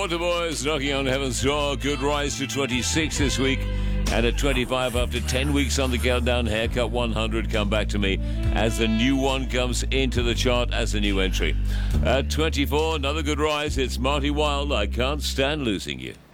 Waterboys knocking on heaven's door. Good rise to 26 this week. And at 25 after 10 weeks on the countdown, Haircut 100 Come Back to Me as the new one comes into the chart as a new entry. At 24, another good rise. It's Marty Wilde, I Can't Stand Losing You.